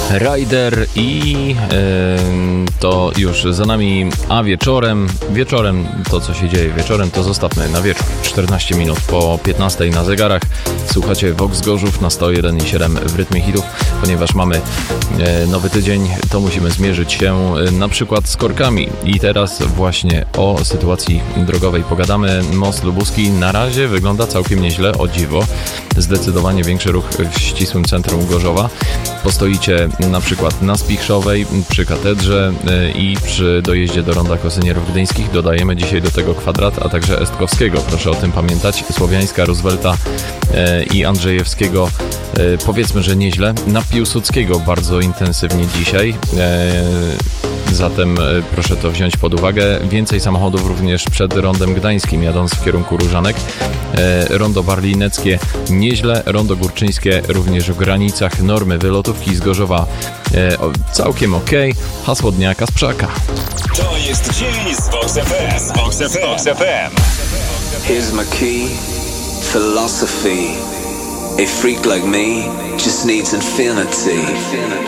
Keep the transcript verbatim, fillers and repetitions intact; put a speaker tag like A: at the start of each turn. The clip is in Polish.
A: Rider i e, to już za nami, a wieczorem, wieczorem, to co się dzieje wieczorem, to zostawmy na wieczór. czternaście minut po piętnastej na zegarach. Słuchacie Vox Gorzów na sto jeden i siedem w rytmie hitów. Ponieważ mamy e, nowy tydzień, to musimy zmierzyć się e, na przykład z korkami. I teraz właśnie o sytuacji drogowej pogadamy. Most Lubuski na razie wygląda całkiem nieźle, o dziwo. Zdecydowanie większy ruch w ścisłym centrum Gorzowa. Postoicie na przykład na Spichrzowej, przy Katedrze i przy dojeździe do Ronda Kosynierów Gdyńskich. Dodajemy dzisiaj do tego Kwadrat, a także Estkowskiego. Proszę o tym pamiętać. Słowiańska, Roosevelta i Andrzejewskiego powiedzmy, że nieźle. Na Piłsudskiego bardzo intensywnie dzisiaj. Zatem proszę to wziąć pod uwagę. Więcej samochodów również przed Rondem Gdańskim, jadąc w kierunku Różanek. Rondo Barlineckie nieźle, Rondo Górczyńskie również w granicach normy. Wylotówki z Gorzowa całkiem okej. Okay. Hasło dnia Kasprzaka.
B: To jest dzień z Vox F M. Z Vox F M.
C: Here's my key, philosophy. A freak like me just needs infinity.